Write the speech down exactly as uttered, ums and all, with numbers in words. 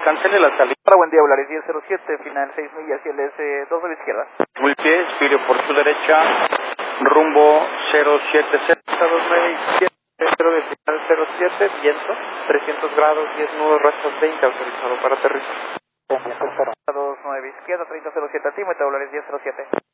Cancele la salida. Para buen día, Volaris diez cero siete, final seis millas y el S dos a la izquierda. Muy pie, Spirio por su derecha, rumbo cero siete cero dos nueve izquierda, centro de final cero siete, viento, trescientos grados, diez nudos, rastros veinte, autorizado para aterrizar. dos nueve izquierda, treinta cero siete altímetro, Volaris diez cero siete.